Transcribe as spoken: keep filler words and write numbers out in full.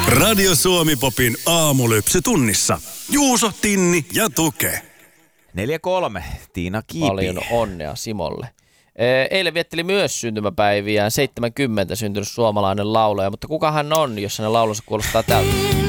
Radio Suomi Popin aamulypsy tunnissa. Juuso, Tinni ja Tuke. neljä kolme, Tiina Kiipi. Paljon onnea Simolle. Eilen vietteli myös syntymäpäiviään seitsemänkymmentä syntynyt suomalainen laulaja, mutta kuka hän on, jos hänen laulunsa kuulostaa tältä?